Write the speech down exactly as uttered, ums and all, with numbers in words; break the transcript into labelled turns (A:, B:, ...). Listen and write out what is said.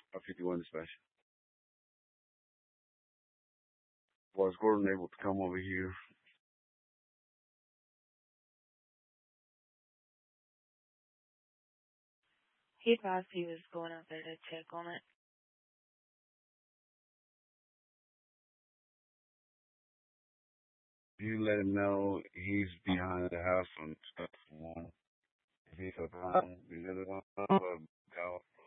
A: A fifty-one dispatch. Was Gordon able to come over here?
B: He advised he was going out there to check on it.
A: You let him know he's behind the house and stuff. If he's around, you let him know. Go.